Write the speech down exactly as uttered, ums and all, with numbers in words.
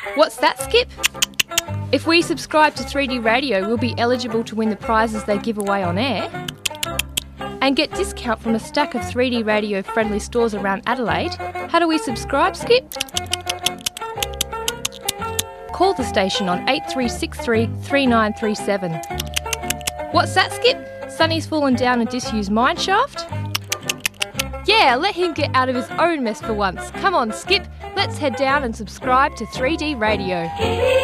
What's that, Skip? If we subscribe to three D Radio, we'll be eligible to win the prizes they give away on air and get discount from a stack of three D Radio friendly stores around Adelaide. How do we subscribe, Skip? Call the station on eight three six three, three nine three seven. What's that, Skip? Sonny's fallen down a disused mine shaft? Yeah, let him get out of his own mess for once. Come on, Skip, let's head down and subscribe to three D Radio.